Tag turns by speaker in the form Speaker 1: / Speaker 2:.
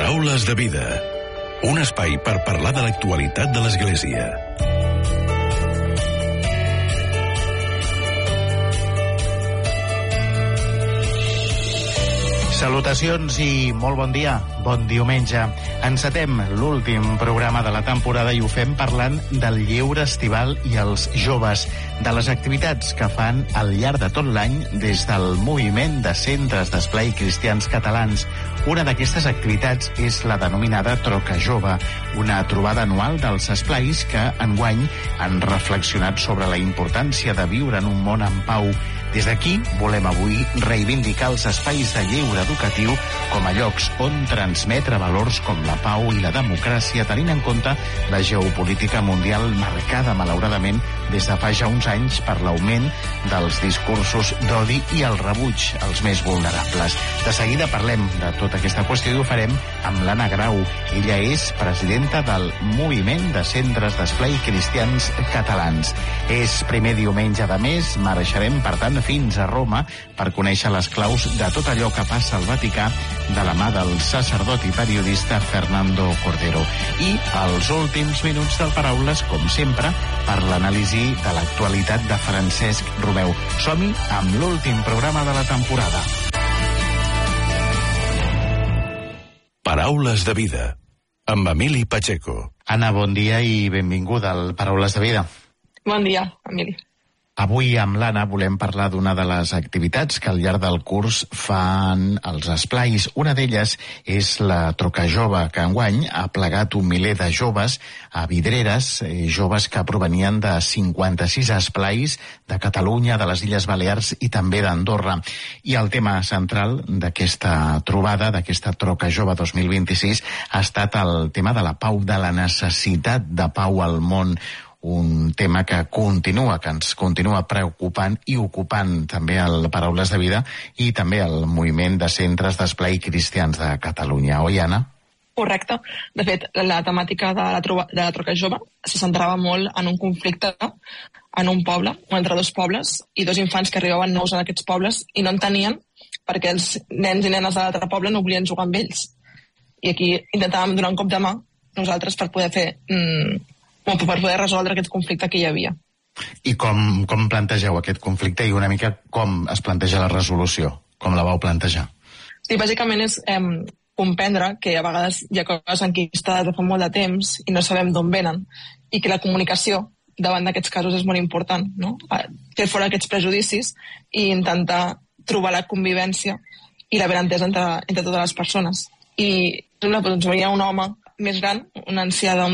Speaker 1: Paraules de vida. Un espai per parlar de l'actualitat de l'Església.
Speaker 2: Salutacions i molt bon dia, bon diumenge. Encetem l'últim programa de la temporada i ho fem parlant del lleure estival i els joves, de les activitats que fan al llarg de tot l'any des del moviment de centres d'esplai cristians catalans. Una d'aquestes activitats és la denominada Troca Jove, una trobada anual dels esplais que enguany han reflexionat sobre la importància de viure en un món en pau. Des d'aquí volem avui reivindicar els espais de lleure educatiu com a llocs on transmetre valors com la pau i la democràcia, tenint en compte la geopolítica mundial marcada, malauradament, des de fa ja uns anys per l'augment dels discursos d'odi i el rebuig als més vulnerables. De seguida parlem de tota aquesta qüestió i ho farem amb l'Anna Grau. Ella és presidenta del Moviment de Centres d'Esplai Cristians Catalans. És primer diumenge de mes, marxarem, per tant, fins a Roma per conèixer les claus de tot allò que passa al Vaticà de la mà del sacerdot i periodista Fernando Cordero. I els últims minuts del Paraules, com sempre, per l'anàlisi de l'actualitat de Francesc Romeu. Som-hi amb l'últim programa de la temporada.
Speaker 1: Paraules de vida, amb Emili Pacheco.
Speaker 2: Anna, bon dia i benvinguda al Paraules de Vida.
Speaker 3: Bon dia, Emili.
Speaker 2: Avui amb l'Anna volem parlar d'una de les activitats que al llarg del curs fan els esplais. Una d'elles és la Troca Jove, que enguany ha plegat un miler de joves a Vidreres, joves que provenien de 56 esplais de Catalunya, de les Illes Balears i també d'Andorra. I el tema central d'aquesta trobada, d'aquesta Troca Jove 2026, ha estat el tema de la pau, de la necessitat de pau al món. Un tema que ens continua preocupant i ocupant també el Paraules de Vida i també el moviment de centres d'esplai cristians de Catalunya. Oi, Anna?
Speaker 3: Correcte. De fet, la temàtica de la Troca Jove se centrava molt en un conflicte en un poble, o entre dos pobles, i dos infants que arribaven nous en aquests pobles i no entenien perquè els nens i nenes de l'altre poble no volien jugar amb ells. I aquí intentàvem donar un cop de mà nosaltres per poder per poder resoldre aquest conflicte que hi havia.
Speaker 2: I com plantegeu aquest conflicte i una mica com es planteja la resolució? Com la vau plantejar?
Speaker 3: Sí, bàsicament és comprendre que a vegades hi ha coses enquistades de fa molt de temps i no sabem d'on venen i que la comunicació davant d'aquests casos és molt important, no? Fer fora aquests prejudicis i intentar trobar la convivència i la benentesa entre totes les persones. I doncs, hi ha un home més gran, un ancià